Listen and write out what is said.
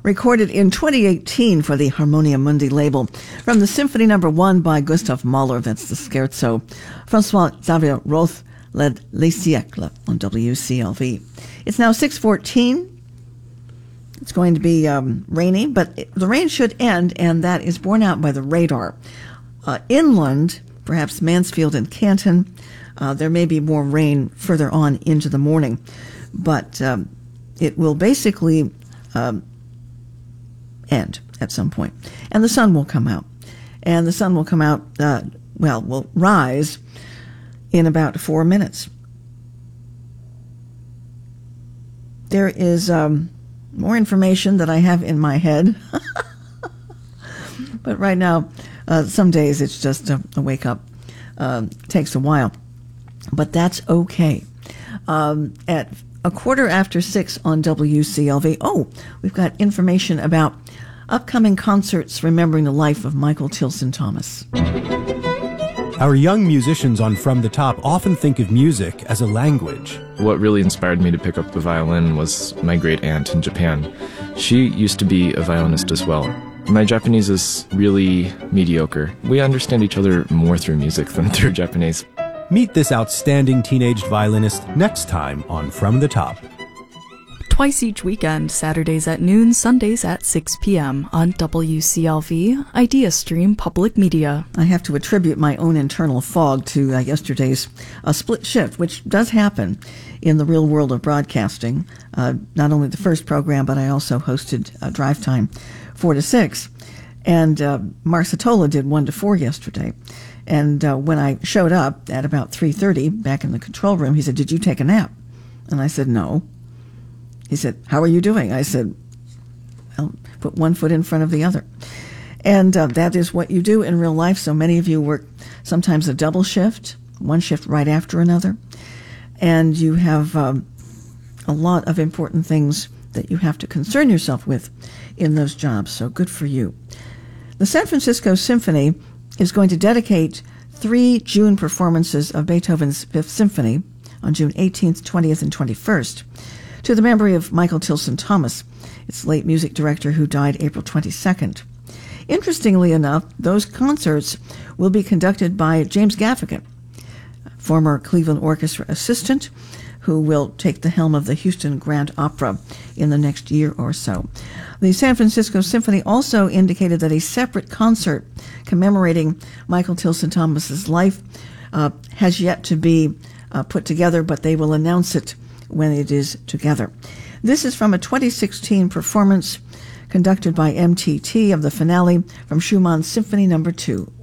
recorded in 2018 for the Harmonia Mundi label. From the Symphony No. 1 by Gustav Mahler, that's the Scherzo. François-Xavier Roth led Les Siècles on WCLV. It's now 6:14. It's going to be rainy, but the rain should end, and that is borne out by the radar. Inland, perhaps Mansfield and Canton, there may be more rain further on into the morning, but it will basically end at some point, and the sun will come out. And the sun will come out, will rise in about 4 minutes. There is more information that I have in my head, but right now, some days it's just a wake up. Takes a while, but that's okay. At 6:15 on WCLV, we've got information about upcoming concerts remembering the life of Michael Tilson Thomas. Our young musicians on From the Top often think of music as a language. What really inspired me to pick up the violin was my great aunt in Japan. She used to be a violinist as well. My Japanese is really mediocre. We understand each other more through music than through Japanese. Meet this outstanding teenage violinist next time on From the Top. Twice each weekend, Saturdays at noon, Sundays at 6 p.m. on WCLV, IdeaStream Public Media. I have to attribute my own internal fog to yesterday's split shift, which does happen in the real world of broadcasting. Not only the first program, but I also hosted Drive Time 4 to 6. And Mark Satola did 1 to 4 yesterday. And when I showed up at about 3:30 back in the control room, he said, "Did you take a nap?" And I said, "No." He said, "How are you doing?" I said, "Well, put one foot in front of the other." And that is what you do in real life. So many of you work sometimes a double shift, one shift right after another. And you have a lot of important things that you have to concern yourself with in those jobs. So good for you. The San Francisco Symphony is going to dedicate 3 June performances of Beethoven's Fifth Symphony on June 18th, 20th, and 21st to the memory of Michael Tilson Thomas, its late music director who died April 22nd. Interestingly enough, those concerts will be conducted by James Gaffigan, former Cleveland Orchestra assistant, who will take the helm of the Houston Grand Opera in the next year or so. The San Francisco Symphony also indicated that a separate concert commemorating Michael Tilson Thomas's life has yet to be put together, but they will announce it when it is together. This is from a 2016 performance conducted by MTT of the finale from Schumann's Symphony No. 2.